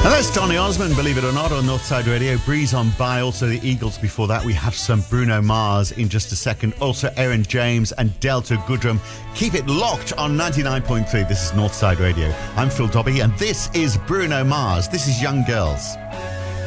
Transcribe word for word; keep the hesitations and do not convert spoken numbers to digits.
And that's Donny Osmond, believe it or not, on Northside Radio. Breeze on by, also the Eagles before that. We have some Bruno Mars in just a second. Also Aaron James and Delta Goodrem. Keep it locked on ninety-nine point three. This is Northside Radio. I'm Phil Dobbie and this is Bruno Mars. This is Young Girls.